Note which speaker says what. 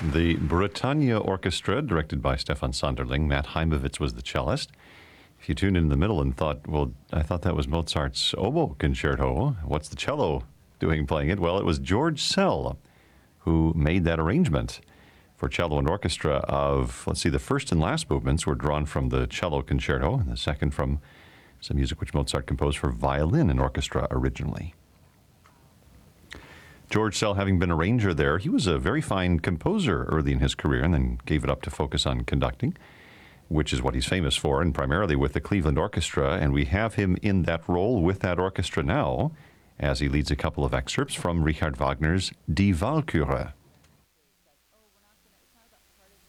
Speaker 1: The Britannia Orchestra, directed by Stefan Sonderling. Matt Heimovitz was the cellist. If you tuned in the middle and thought, well, I thought that was Mozart's oboe concerto, what's the cello doing playing it? Well, it was George Szell who made that arrangement for cello and orchestra of, let's see, the first and last movements were drawn from the cello concerto, and the second from some music which Mozart composed for violin and orchestra originally. George Szell, having been arranger there, he was a very fine composer early in his career and then gave it up to focus on conducting, which is what he's famous for, and primarily with the Cleveland Orchestra. And we have him in that role with that orchestra now as he leads a couple of excerpts from Richard Wagner's Die Walküre.